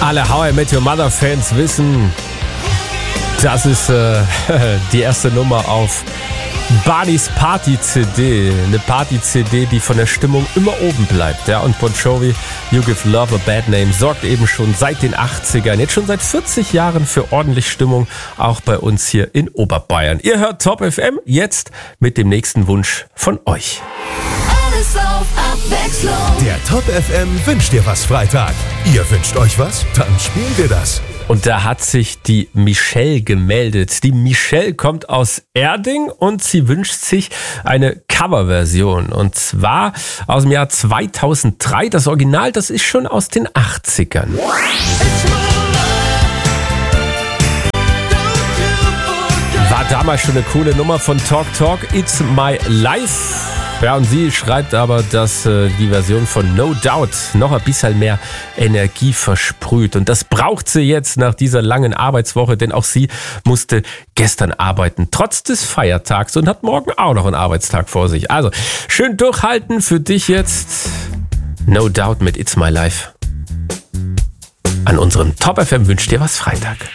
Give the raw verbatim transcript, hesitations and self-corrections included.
Alle How I Met Your Mother Fans wissen, das ist äh, die erste Nummer auf Barneys Party-C D. Eine Party-C D, die von der Stimmung immer oben bleibt. Ja? Und Bon Jovi, You Give Love a Bad Name, sorgt eben schon seit den achtzigern, jetzt schon seit vierzig Jahren für ordentlich Stimmung, auch bei uns hier in Oberbayern. Ihr hört Top F M, jetzt mit dem nächsten Wunsch von euch. Alles auf Abwechslung. Der Top F M wünscht dir was Freitag. Ihr wünscht euch was? Dann spielen wir das. Und da hat sich die Michelle gemeldet. Die Michelle kommt aus Erding und sie wünscht sich eine Coverversion. Und zwar aus dem Jahr zweitausenddrei. Das Original, das ist schon aus den achtzigern. War damals schon eine coole Nummer von Talk Talk, It's My Life. Ja, und sie schreibt aber, dass äh, die Version von No Doubt noch ein bisschen mehr Energie versprüht. Und das braucht sie jetzt nach dieser langen Arbeitswoche, denn auch sie musste gestern arbeiten, trotz des Feiertags, und hat morgen auch noch einen Arbeitstag vor sich. Also, schön durchhalten für dich jetzt. No Doubt mit It's My Life. An unserem Top F M wünscht dir was Freitag.